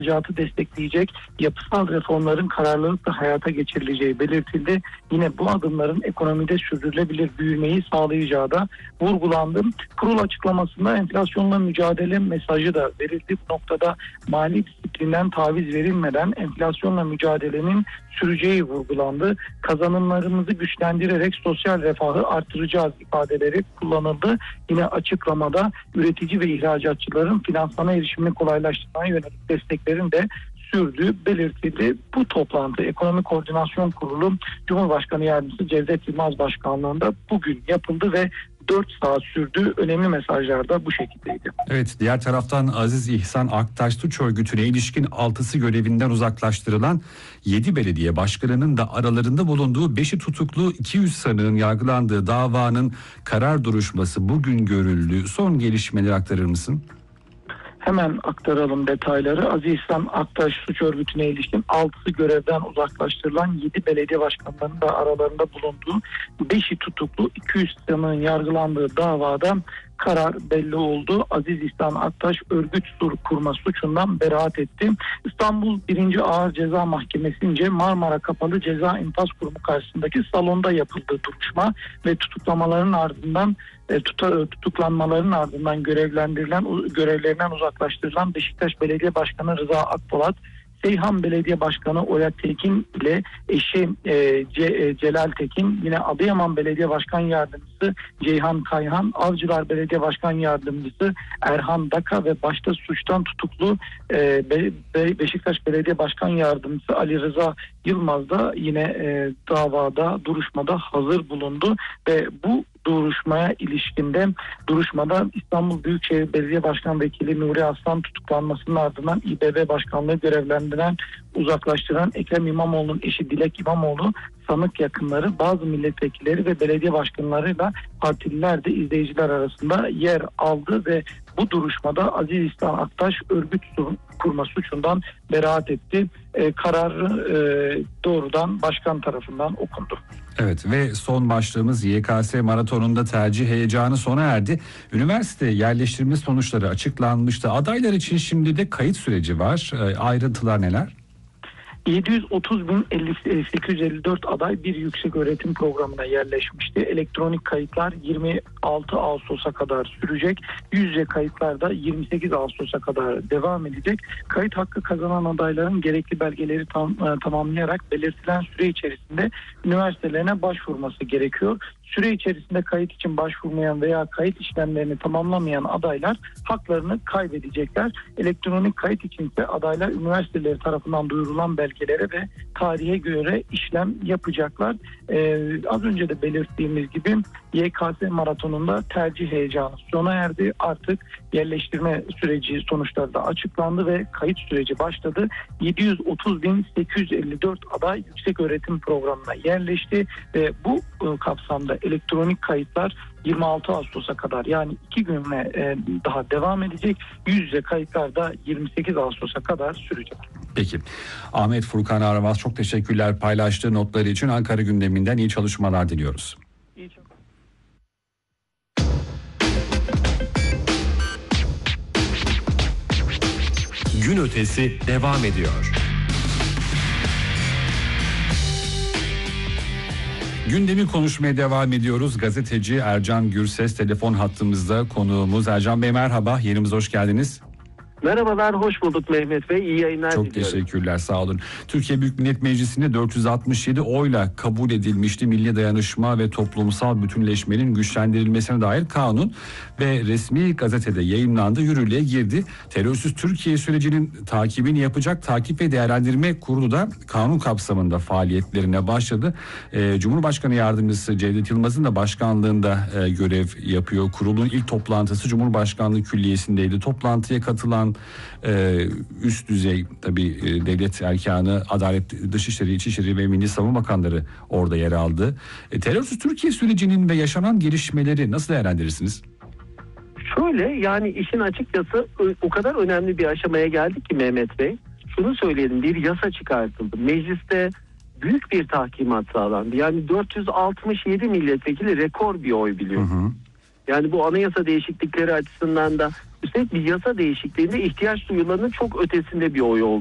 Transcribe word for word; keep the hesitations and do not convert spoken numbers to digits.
ihracatı destekleyecek yapısal reformların kararlılıkla hayata geçirileceği belirtildi. Yine bu adımların ekonomide sürdürülebilir büyümeyi sağlayacağı da vurgulandı. Kurul açıklamasında enflasyonla mücadele mesajı da verildi. Bu noktada mali disiplinden taviz verilmeden enflasyonla mücadelenin süreceği vurgulandı. Kazanımlarımızı güçlendirerek sosyal refahı artıracağız ifadeleri kullanıldı. Yine açıklamada üretici ve ihracatçıların finansmana erişimini kolaylaştırmaya yönelik desteklerin de sürdüğü belirtildi. Bu toplantı Ekonomi Koordinasyon Kurulu Cumhurbaşkanı Yardımcısı Cevdet Yılmaz Başkanlığı'nda bugün yapıldı ve dört saat sürdü. Önemli mesajlar da bu şekildeydi. Evet, diğer taraftan Aziz İhsan Aktaş suç örgütüne ilişkin altısı görevinden uzaklaştırılan yedi belediye başkanının da aralarında bulunduğu beşi tutuklu iki yüz sanığın yargılandığı davanın karar duruşması bugün görüldü. Son gelişmeleri aktarır mısın? Hemen aktaralım detayları. Aziz İhsan Aktaş suç örgütüne ilişkin altısı görevden uzaklaştırılan yedi belediye başkanlarının da aralarında bulunduğu beşi tutuklu iki yüz sanığın yargılandığı davada karar belli oldu. Aziz İhsan Aktaş örgüt kurma suçundan beraat etti. İstanbul birinci Ağır Ceza Mahkemesi'nce Marmara Kapalı Ceza İnfaz Kurumu karşısındaki salonda yapıldığı duruşma ve tutuklamaların ardından e, tuta, tutuklanmaların ardından görevlendirilen görevlerinden uzaklaştırılan Beşiktaş Belediye Başkanı Rıza Akpolat, Seyhan Belediye Başkanı Oya Tekin ile eşi e, Ce, e, Celal Tekin, yine Adıyaman Belediye Başkan Yardımcısı Ceyhan Kayhan, Avcılar Belediye Başkan Yardımcısı Erhan Daka ve başta suçtan tutuklu e, Be, Be, Beşiktaş Belediye Başkan Yardımcısı Ali Rıza Yılmaz da yine e, davada, duruşmada hazır bulundu ve bu duruşmaya ilişkinde duruşmada İstanbul Büyükşehir Belediye Başkan Vekili Nuri Aslan tutuklanmasının ardından İBB Başkanlığı görevlendiren, uzaklaştıran Ekrem İmamoğlu'nun eşi Dilek İmamoğlu, sanık yakınları, bazı milletvekilleri ve belediye başkanlarıyla partililer de izleyiciler arasında yer aldı ve bu duruşmada Aziz İhsan Aktaş örgüt kurma suçundan beraat etti. E, kararı e, doğrudan başkan tarafından okundu. Evet ve son başlığımız Y K S maratonunda tercih heyecanı sona erdi. Üniversite yerleştirme sonuçları açıklanmıştı. Adaylar için şimdi de kayıt süreci var. E, ayrıntılar neler? yedi yüz otuz bin sekiz yüz elli dört aday bir yüksek öğretim programına yerleşmişti. Elektronik kayıtlar yirmi altı Ağustos'a kadar sürecek. Yüz yüze kayıtlar da yirmi sekiz Ağustos'a kadar devam edecek. Kayıt hakkı kazanan adayların gerekli belgeleri tam, tamamlayarak belirtilen süre içerisinde üniversitelerine başvurması gerekiyor. Süre içerisinde kayıt için başvurmayan veya kayıt işlemlerini tamamlamayan adaylar haklarını kaybedecekler. Elektronik kayıt içinse adaylar üniversiteleri tarafından duyurulan belgelere ve tarihe göre işlem yapacaklar. Ee, az önce de belirttiğimiz gibi Y K S maratonunda tercih heyecanı sona erdi. Artık yerleştirme süreci sonuçları da açıklandı ve kayıt süreci başladı. yedi yüz otuz bin sekiz yüz elli dört aday yüksek öğretim programına yerleşti ve bu e, kapsamda elektronik kayıtlar yirmi altı Ağustos'a kadar, yani iki günle e, daha devam edecek. Yüz yüze kayıtlar da yirmi sekiz Ağustos'a kadar sürecek. Peki. Ahmet Furkan Aramaz, çok teşekkürler paylaştığı notları için. Ankara gündeminden iyi çalışmalar diliyoruz. İyi çalışmalar. Gün ötesi devam ediyor. Gündemi konuşmaya devam ediyoruz. Gazeteci Ercan Gürses telefon hattımızda konuğumuz. Ercan Bey merhaba, yerimize hoş geldiniz. Merhabalar, hoş bulduk Mehmet Bey. İyi yayınlar Çok diliyorum. teşekkürler, sağ olun. Türkiye Büyük Millet Meclisi'nde dört yüz altmış yedi oyla kabul edilmişti milli dayanışma ve toplumsal bütünleşmenin güçlendirilmesine dair kanun ve resmi gazetede yayımlandı, yürürlüğe girdi. Terörsüz Türkiye sürecinin takibini yapacak Takip ve Değerlendirme Kurulu da kanun kapsamında faaliyetlerine başladı. Ee, Cumhurbaşkanı Yardımcısı Cevdet Yılmaz'ın da başkanlığında e, görev yapıyor. Kurulun ilk toplantısı Cumhurbaşkanlığı Külliyesi'ndeydi. Toplantıya katılan e, üst düzey tabii e, devlet erkanı, Adalet, Dışişleri, İçişleri ve Milli Savunma Bakanları orada yer aldı. E, terörsüz Türkiye sürecinin ve yaşanan gelişmeleri nasıl değerlendirirsiniz? Şöyle, yani işin açıkçası o kadar önemli bir aşamaya geldik ki Mehmet Bey. Şunu söyleyelim, bir yasa çıkartıldı. Mecliste büyük bir tahkimat sağlandı. Yani dört yüz altmış yedi milletvekili rekor bir oy biliyor. Hı hı. Yani bu anayasa değişiklikleri açısından da üstelik bir yasa değişikliğinde ihtiyaç duyulanın çok ötesinde bir oy oldu.